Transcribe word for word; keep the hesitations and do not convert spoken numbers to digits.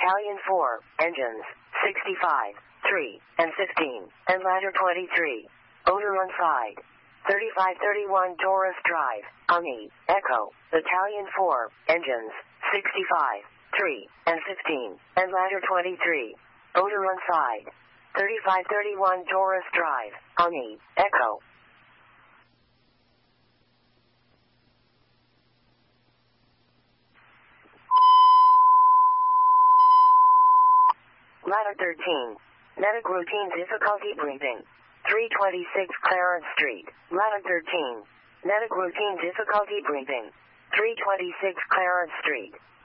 Battalion four, engines, sixty-five, three, and fifteen, and ladder twenty-three. Odor on side. thirty-five thirty-one Taurus Drive, Ami, Echo, Battalion four, engines, sixty-five, three, and fifteen, and ladder twenty-three. Odor on side. thirty-five thirty-one Taurus Drive, Ami, Echo. Ladder thirteen. Medic routine difficulty breathing. three twenty-six Clarence Street. Ladder thirteen. Medic routine difficulty breathing. three twenty-six Clarence Street.